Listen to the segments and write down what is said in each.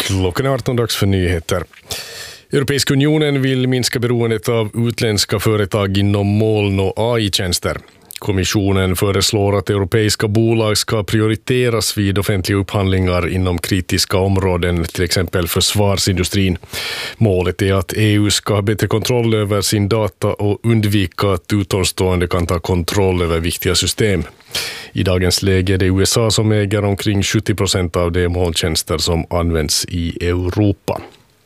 Klockan är 18, dags för nyheter. Europeiska unionen vill minska beroendet av utländska företag inom moln- och AI-tjänster. Kommissionen föreslår att europeiska bolag ska prioriteras vid offentliga upphandlingar inom kritiska områden, till exempel försvarsindustrin. Målet är att EU ska ha bättre kontroll över sin data och undvika att utomstående kan ta kontroll över viktiga system. I dagens läge är det USA som äger omkring 70% av de molntjänster som används i Europa.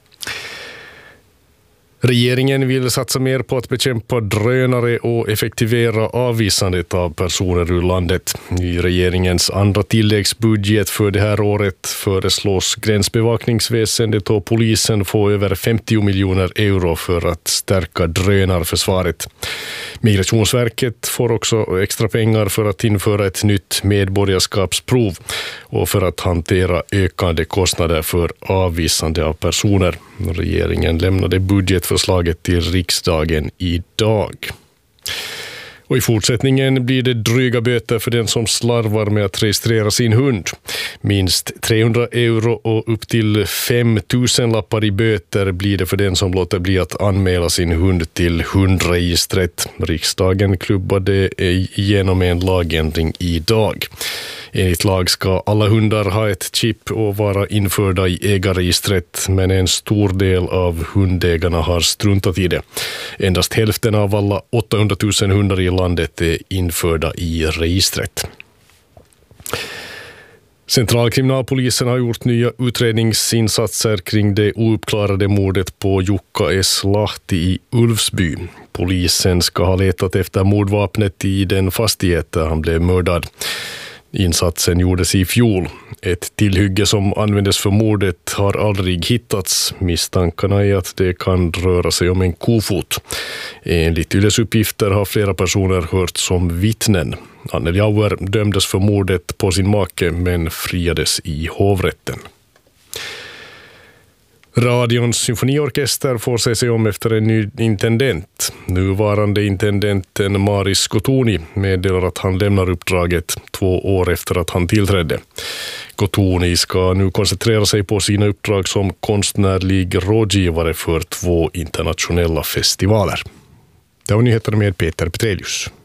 Regeringen vill satsa mer på att bekämpa drönare och effektivera avvisandet av personer ur landet. I regeringens andra tilläggsbudget för det här året föreslås gränsbevakningsväsendet och polisen få över 50 miljoner euro för att stärka drönarförsvaret. Migrationsverket får också extra pengar för att införa ett nytt medborgarskapsprov och för att hantera ökande kostnader för avvisande av personer. Regeringen lämnade budgetförslaget till riksdagen idag. Och i fortsättningen blir det dryga böter för den som slarvar med att registrera sin hund. Minst 300 euro och upp till 5 000 lappar i böter blir det för den som låter bli att anmäla sin hund till hundregistret. Riksdagen klubbade igenom en lagändring idag. Enligt lag ska alla hundar ha ett chip och vara införda i ägarregistret, men en stor del av hundägarna har struntat i det. Endast hälften av alla 800 000 hundar i landet är införda i registret. Centralkriminalpolisen har gjort nya utredningsinsatser kring det ouppklarade mordet på Jukka S. Lahti i Ulfsby. Polisen ska ha letat efter mordvapnet i den fastighet där han blev mördad. Insatsen gjordes i fjol. Ett tillhygge som användes för mordet har aldrig hittats. Misstankarna är att det kan röra sig om en kofot. Enligt Yles uppgifter har flera personer hört som vittnen. Anneli Auer dömdes för mordet på sin make men friades i hovrätten. Radions symfoniorkester får sig om efter en ny intendent. Nuvarande intendenten Maris Gotuni meddelar att han lämnar uppdraget 2 år efter att han tillträdde. Gotuni ska nu koncentrera sig på sina uppdrag som konstnärlig rådgivare för 2 internationella festivaler. Det var nyheterna med Peter Petrelius.